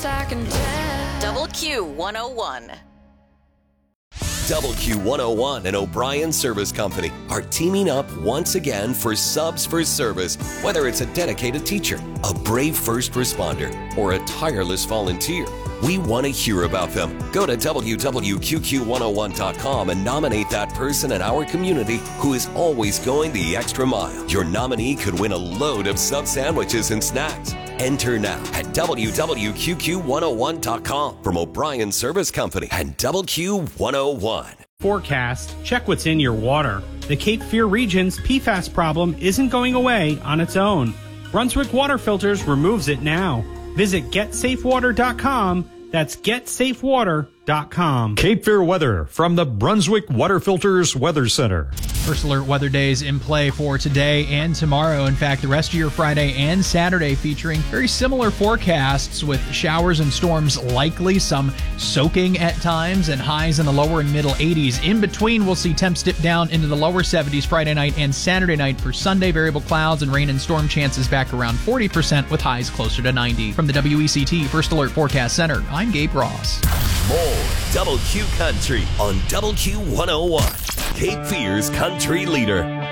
best I can tell. Double Q 101. WQ101 and O'Brien Service Company are teaming up once again for Subs for Service. Whether it's a dedicated teacher, a brave first responder, or a tireless volunteer, we want to hear about them. Go to www.qqq101.com and nominate that person in our community who is always going the extra mile. Your nominee could win a load of sub sandwiches and snacks. Enter now at www.qqq101.com from O'Brien Service Company and WQ101. Forecast, check what's in your water. The Cape Fear region's PFAS problem isn't going away on its own. Brunswick Water Filters removes it now. Visit GetSafeWater.com. That's GetSafeWater.com. Cape Fear weather from the Brunswick Water Filters Weather Center. First Alert weather days in play for today and tomorrow. In fact, the rest of your Friday and Saturday featuring very similar forecasts with showers and storms likely, some soaking at times, and highs in the lower and middle 80s. In between, we'll see temps dip down into the lower 70s Friday night and Saturday night. For Sunday, variable clouds and rain and storm chances back around 40% with highs closer to 90. From the WECT First Alert Forecast Center, I'm Gabe Ross. More Double Q Country on WQ101. Cape Fear's country leader.